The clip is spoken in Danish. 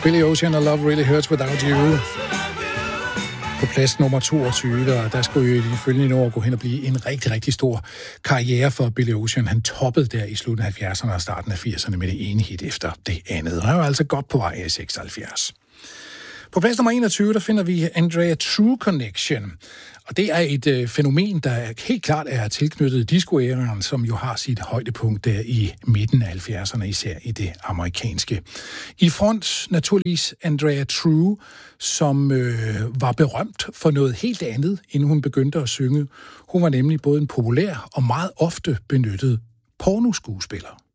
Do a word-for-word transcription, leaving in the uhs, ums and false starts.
Billy Ocean og Love Really Hurts Without You. På plads nummer toogtyve, og der skulle jo i de følgende år gå hen og blive en rigtig, rigtig stor karriere for Billy Ocean. Han toppede der i slutningen af halvfjerdserne og starten af firserne med det ene hit efter det andet. Han var altså godt på vej i seksoghalvfjerds. På plads nummer enogtyve, der finder vi Andrea True Connection. Og det er et øh, fænomen, der helt klart er tilknyttet disco-æraen, som jo har sit højdepunkt der i midten af halvfjerdserne, især i det amerikanske. I front naturligvis Andrea True, som øh, var berømt for noget helt andet, inden hun begyndte at synge. Hun var nemlig både en populær og meget ofte benyttet pornoskuespiller.